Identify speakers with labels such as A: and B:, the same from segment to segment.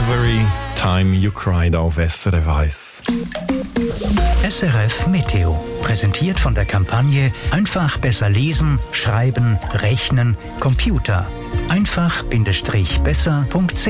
A: Every Time You Cried auf SRF 1.
B: SRF Meteo. Präsentiert von der Kampagne Einfach besser lesen, schreiben, rechnen, Computer. einfach-besser.ch.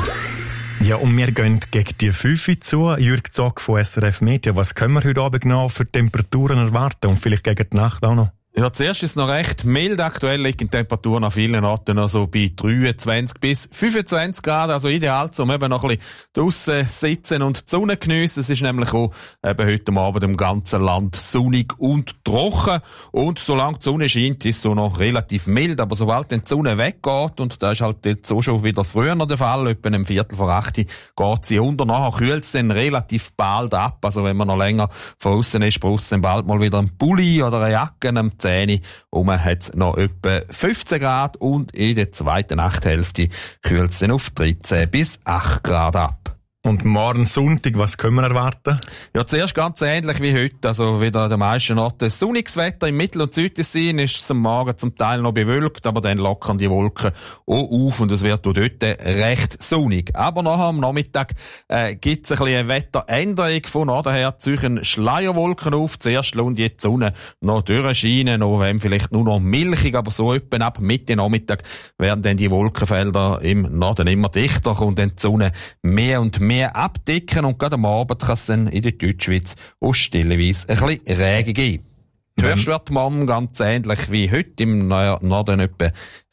A: Ja, und wir gehen gegen die 5 zu. Jürg Zock von SRF Media. Was können wir heute Abend noch für Temperaturen erwarten? Und vielleicht gegen die Nacht auch noch?
C: Ja, zuerst ist es noch recht mild. Aktuell liegen die Temperaturen an vielen Orten noch so bei 23 bis 25 Grad. Also ideal, um eben noch ein bisschen draussen sitzen und die Sonne geniessen. Es ist nämlich auch eben heute Abend im ganzen Land sonnig und trocken. Und solange die Sonne scheint, ist es so noch relativ mild. Aber sobald dann die Sonne weggeht, und das ist halt jetzt so schon wieder früher noch der Fall, etwa um 7:45 geht sie unter. Nachher kühlt es dann relativ bald ab. Also wenn man noch länger draussen ist, braucht es dann bald mal wieder einen Pulli oder eine Jacke am 10 Uhr hat es noch etwa 15 Grad und in der zweiten Nachthälfte kühlt es dann auf 13 bis 8 Grad ab.
A: Und morgen Sonntag, was können wir erwarten?
C: Ja, zuerst ganz ähnlich wie heute. Also wieder an den meisten Orten sonniges Wetter. Im Mittel- und Südtessin ist es am Morgen zum Teil noch bewölkt, aber dann lockern die Wolken auch auf und es wird auch dort recht sonnig. Aber nachher am Nachmittag gibt es ein bisschen eine Wetteränderung. Von Norden her ziehen Schleierwolken auf. Zuerst lohnt die Sonne noch durchscheinen, noch wenn vielleicht nur noch milchig, aber so etwa ab Mitte Nachmittag werden dann die Wolkenfelder im Norden immer dichter, kommt dann die Sonne mehr und mehr abdecken und gerade am Abend kann es dann in der Deutschschweiz auch stellenweise ein bisschen Regen geben. Die Höchste wird morgen ganz ähnlich wie heute, im Norden etwa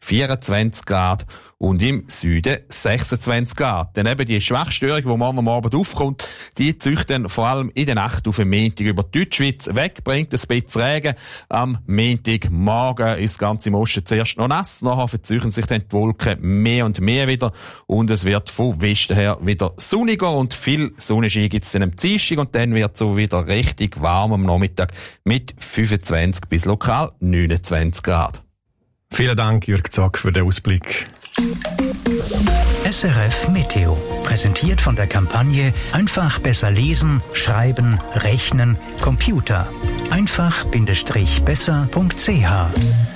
C: 24 Grad und im Süden 26 Grad. Dann eben die Schwachstörung, die morgen am Abend aufkommt, die zieht dann vor allem in der Nacht auf den Montag über die Deutschschweiz weg, bringt ein bisschen Regen. Am Montagmorgen ist das ganze im Osten zuerst noch nass, nachher verziehen sich dann die Wolken mehr und mehr wieder und es wird von Westen her wieder sonniger und viel Sonnenschein gibt es dann am Dienstag und dann wird es so wieder richtig warm am Nachmittag mit 25 bis lokal 29 Grad.
A: Vielen Dank, Jürg Zock, für den Ausblick.
B: SRF Meteo. Präsentiert von der Kampagne Einfach besser lesen, schreiben, rechnen, Computer. einfach-besser.ch.